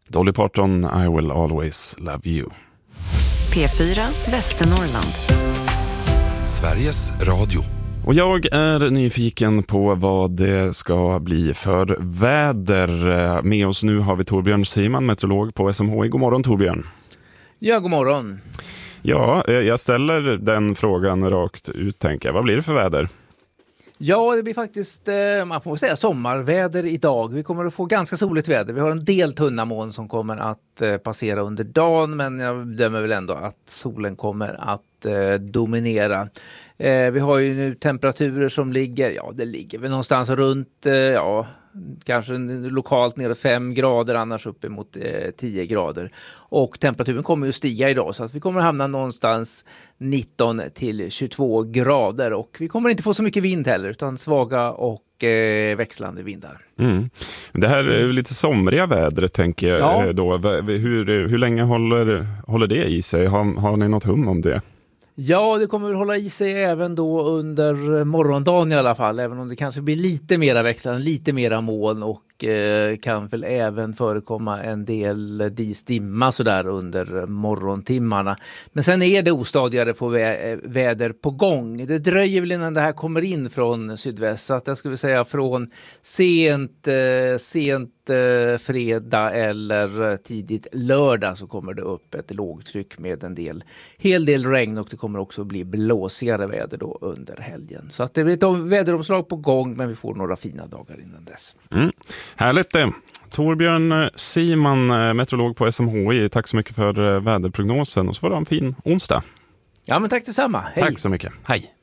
Dolly Parton, I will always love you. P4 Västernorrland. Sveriges Radio. Och jag är nyfiken på vad det ska bli för väder. Med oss nu har vi Torbjörn Siman, meteorolog på SMHI. God morgon Torbjörn. Ja, god morgon. Ja, jag ställer den frågan rakt ut, tänker jag. Vad blir det för väder? Ja, det blir faktiskt, man får säga sommarväder idag. Vi kommer att få ganska soligt väder. Vi har en del tunna moln som kommer att passera under dagen, men jag bedömer väl ändå att solen kommer att dominera. Vi har ju nu temperaturer som det ligger väl någonstans runt, kanske lokalt ner 5 grader, annars uppemot 10 grader. Och temperaturen kommer ju att stiga idag, så att vi kommer att hamna någonstans 19 till 22 grader. Och vi kommer inte få så mycket vind heller, utan svaga och växlande vindar. Mm. Det här är lite somriga vädret, tänker jag då. Hur länge håller det i sig? Har ni något hum om det? Ja, det kommer väl hålla i sig även då under morgondagen i alla fall, även om det kanske blir lite mera växlande, lite mera moln och kan väl även förekomma en del disdimma sådär under morgontimmarna. Men sen är det ostadigare på väder på gång. Det dröjer väl innan det här kommer in från sydväst, så att jag skulle säga från sent fredag eller tidigt lördag så kommer det upp ett lågtryck med en hel del regn, och det kommer också bli blåsigare väder då under helgen. Så att det blir ett väderomslag på gång, men vi får några fina dagar innan dess. Härligt det. Torbjörn Siman, meteorolog på SMHI. Tack så mycket för väderprognosen, och så får du ha en fin onsdag. Ja, men tack detsamma. Hej. Tack så mycket. Hej.